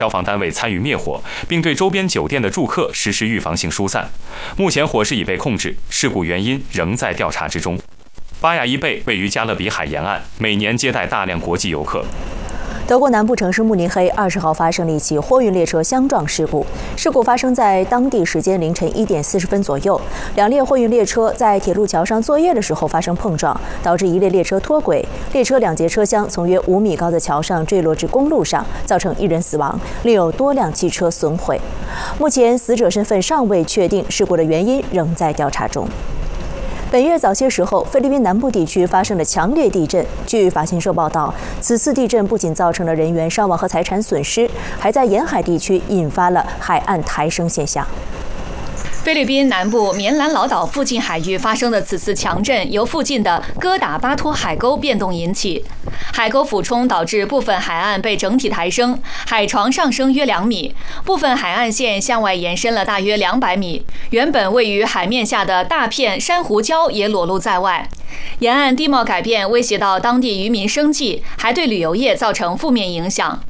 消防单位参与灭火，并对周边酒店的住客实施预防性疏散。目前火势已被控制，事故原因仍在调查之中。巴雅伊贝位于加勒比海沿岸，每年接待大量国际游客。 德国南部城市慕尼黑20号发生了一起货运列车相撞事故。事故发生在当地时间凌晨1点40分左右，两列货运列车在铁路桥上作业的时候发生碰撞，导致一列列车脱轨，列车2节车厢从约5米高的桥上坠落至公路上，造成1人死亡，另有多辆汽车损毁。目前死者身份尚未确定，事故的原因仍在调查中。本月早些时候，菲律宾南部地区发生了强烈地震。据法新社报道，此次地震不仅造成了人员伤亡和财产损失，还在沿海地区引发了海岸抬升现象。 菲律宾南部棉兰老岛附近海域发生的此次强震，由附近的哥打巴托海沟变动引起。海沟俯冲导致部分海岸被整体抬升，海床上升约2米，部分海岸线向外延伸了大约200米。原本位于海面下的大片珊瑚礁也裸露在外。沿岸地貌改变威胁到当地渔民生计，还对旅游业造成负面影响。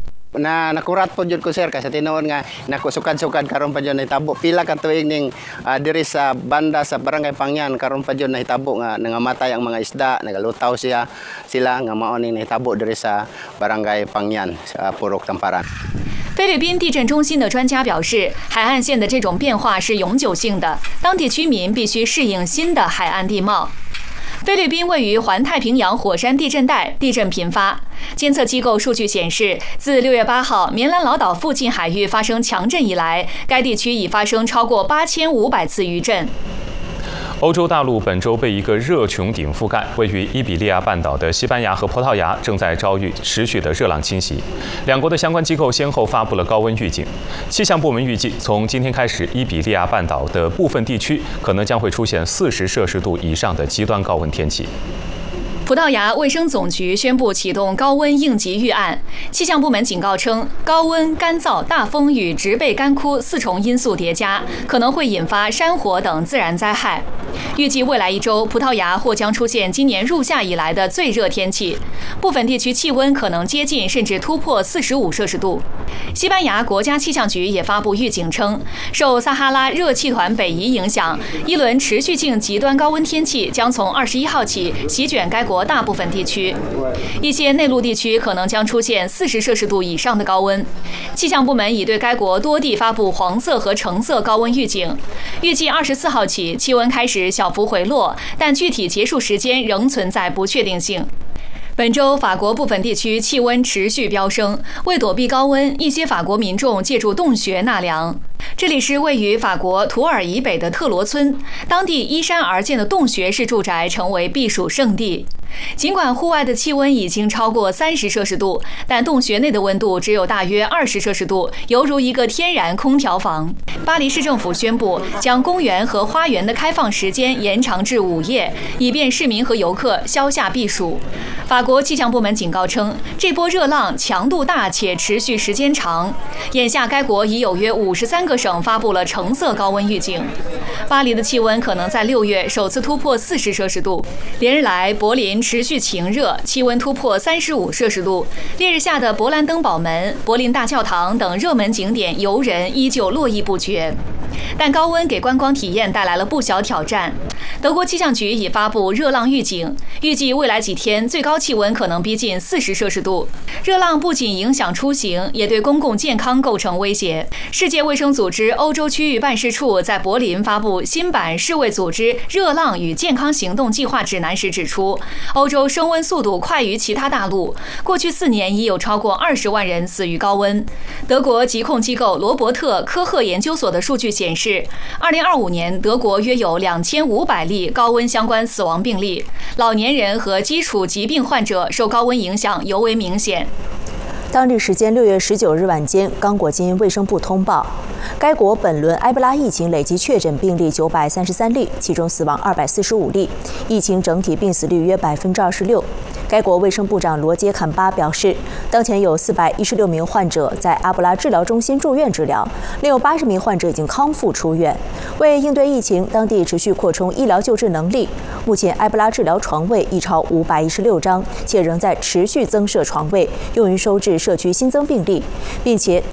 Nakurat po jud ko sir kasi tinuod nga nakusukad-sukad karon pa jud nahitabo pila ka tuig ning diri sa banda sa barangay Pangyan karon pa jud nahitabo nga nangamatay ang mga isda, nagalutaw sila nga mao ning nahitabo diri sa barangay Pangyan sa Purok Tamparan。 菲律宾地震中心的专家表示，海岸线的这种变化是永久性的，当地居民必须适应新的海岸地貌。菲律宾位于环太平洋火山地震带，地震频发。监测机构数据显示，自6月8号棉兰老岛附近海域发生强震以来，该地区已发生超过8500次余震。 欧洲大陆本周被一个热穹顶覆盖，位于伊比利亚半岛的西班牙和葡萄牙正在遭遇持续的热浪侵袭。两国的相关机构先后发布了高温预警。气象部门预计，从今天开始，伊比利亚半岛的部分地区可能将会出现40摄氏度以上的极端高温天气。 葡萄牙卫生总局宣布启动高温应急预案。气象部门警告称，高温、干燥、大风与植被干枯4重因素叠加，可能会引发山火等自然灾害。预计未来1周，葡萄牙或将出现今年入夏以来的最热天气，部分地区气温可能接近甚至突破45摄氏度。西班牙国家气象局也发布预警称，受撒哈拉热气团北移影响，一轮持续性极端高温天气将从21号起席卷该国大部分地区，一些内陆地区可能将出现40摄氏度以上的高温。气象部门已对该国多地发布黄色和橙色高温预警，预计24号起气温开始小幅回落，但具体结束时间仍存在不确定性。本周，法国部分地区气温持续飙升，为躲避高温，一些法国民众借助洞穴纳凉。这里是位于法国图尔以北的特罗村，当地依山而建的洞穴式住宅成为避暑胜地。尽管户外的气温已经超过30摄氏度，但洞穴内的温度只有大约20摄氏度，犹如一个天然空调房。巴黎市政府宣布将公园和花园的开放时间延长至午夜，以便市民和游客消夏避暑。法国气象部门警告称，这波热浪强度大且持续时间长。眼下，该国已有约53个省发布了橙色高温预警。巴黎的气温可能在6月首次突破40摄氏度。连日来，柏林持续晴热，气温突破35摄氏度。烈日下的勃兰登堡门、柏林大教堂等热门景点，游人依旧络绎不绝。但高温给观光体验带来了不小挑战。德国气象局已发布热浪预警，预计未来几天最高气温可能逼近40摄氏度。热浪不仅影响出行，也对公共健康构成威胁。世界卫生组织欧洲区域办事处在柏林发布新版世卫组织热浪与健康行动计划指南时指出，欧洲升温速度快于其他大陆，过去4年已有超过20万人死于高温。德国疾控机构罗伯特·科赫研究所的数据显示，2025年德国约有2500例高温相关死亡病例，老年人和基础疾病患者受高温影响尤为明显。 当地时间6月19日晚间，刚果金卫生部通报，该国本轮埃博拉疫情累计确诊病例933例，其中死亡245例，疫情整体病死率约26%。该国卫生部长罗杰·坎巴表示，当前有416名患者在阿布拉治疗中心住院治疗，另有80名患者已经康复出院。为应对疫情，当地持续扩充医疗救治能力。目前，埃博拉治疗床位已超516张，且仍在持续增设床位，用于收治社区新增病例，并且